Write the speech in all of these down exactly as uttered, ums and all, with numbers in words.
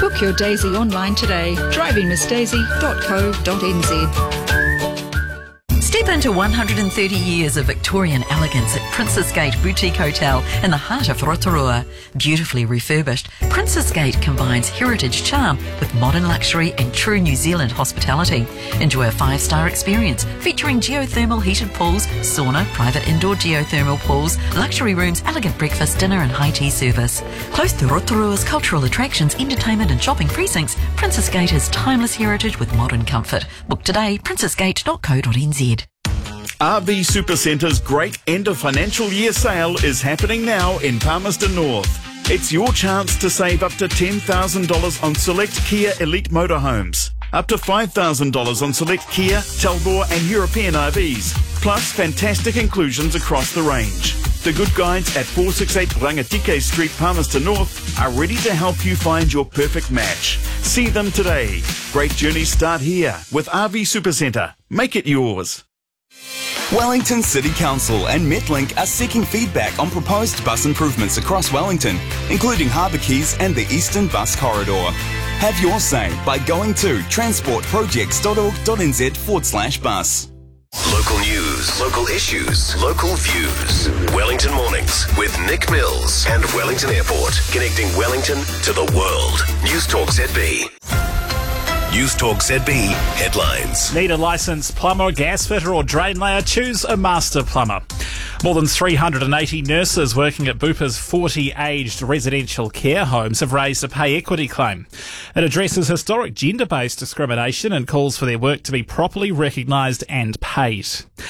Book your Daisy online today. driving miss daisy dot co dot n z. Step into one hundred thirty years of Victorian elegance at Princess Gate Boutique Hotel in the heart of Rotorua. Beautifully refurbished, Princess Gate combines heritage charm with modern luxury and true New Zealand hospitality. Enjoy a five-star experience featuring geothermal heated pools, sauna, private indoor geothermal pools, luxury rooms, elegant breakfast, dinner and high tea service. Close to Rotorua's cultural attractions, entertainment and shopping precincts, Princess Gate has timeless heritage with modern comfort. Book today, princess gate dot co dot n z. R V Supercenter's great end of financial year sale is happening now in Palmerston North. It's your chance to save up to ten thousand dollars on select Kia Elite motorhomes, up to five thousand dollars on select Kia, Talbot and European R Vs, plus fantastic inclusions across the range. The good guides at four sixty-eight Rangatike Street, Palmerston North are ready to help you find your perfect match. See them today. Great journeys start here with R V Supercenter. Make it yours. Wellington City Council and Metlink are seeking feedback on proposed bus improvements across Wellington, including Harbour Quays and the Eastern Bus Corridor. Have your say by going to transportprojects.org.nz forward slash bus. Local news, local issues, local views. Wellington Mornings with Nick Mills and Wellington Airport, connecting Wellington to the world. News Talk Z B. News Talk Z B headlines. Need a licensed plumber, gas fitter or drain layer? Choose a master plumber. More than three hundred eighty nurses working at Bupa's forty aged residential care homes have raised a pay equity claim. It addresses historic gender-based discrimination and calls for their work to be properly recognised and paid.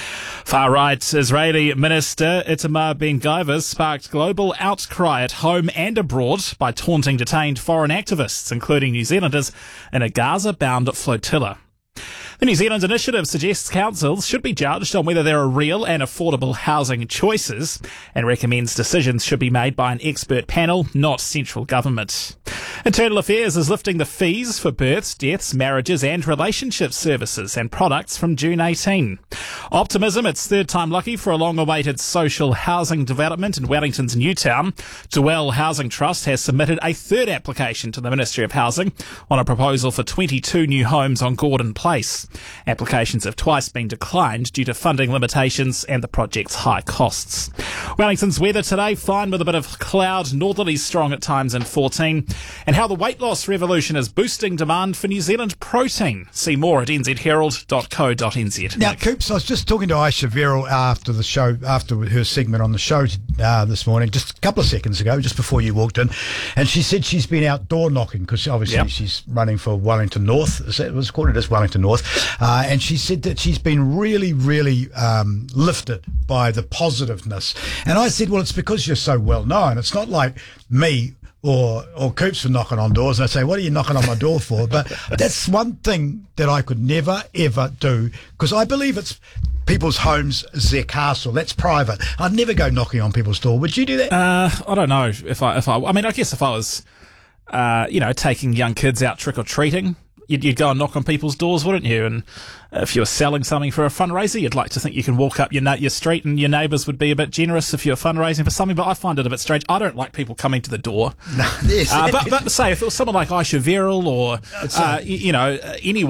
Far-right Israeli Minister Itamar Ben-Gvir sparked global outcry at home and abroad by taunting detained foreign activists, including New Zealanders, in a Gaza-bound flotilla. The New Zealand Initiative suggests councils should be judged on whether there are real and affordable housing choices and recommends decisions should be made by an expert panel, not central government. Internal Affairs is lifting the fees for births, deaths, marriages and relationship services and products from June eighteenth. Optimism, it's third time lucky for a long-awaited social housing development in Wellington's Newtown. Dwell Housing Trust has submitted a third application to the Ministry of Housing on a proposal for twenty-two new homes on Gordon Place. Applications have twice been declined due to funding limitations and the project's high costs. Wellington's weather today, fine with a bit of cloud, northerly strong at times in fourteen. And how the weight loss revolution is boosting demand for New Zealand protein. See more at n z herald dot co dot n z. Now, Coops, I was just talking to Aisha Verrill after the show, after her segment on the show uh, this morning, just a couple of seconds ago, just before you walked in, and she said she's been out door knocking because obviously yep. she's running for Wellington North. It was called it as Wellington North. Uh, and she said that she's been really, really um, lifted by the positiveness. And I said, well, it's because you're so well known. It's not like me or or Coops for knocking on doors. And I say, what are you knocking on my door for? But that's one thing that I could never, ever do, because I believe it's people's homes is their castle. That's private. I'd never go knocking on people's door. Would you do that? Uh, I don't know if I, if I, I mean, I guess if I was, uh, you know, taking young kids out trick-or-treating, You'd, you'd go and knock on people's doors, wouldn't you? And if you were selling something for a fundraiser, you'd like to think you can walk up your na- your street and your neighbours would be a bit generous if you're fundraising for something. But I find it a bit strange. I don't like people coming to the door. No, yes. uh, but, but say if it was someone like Aisha Verrill or, uh, you, you know, anyone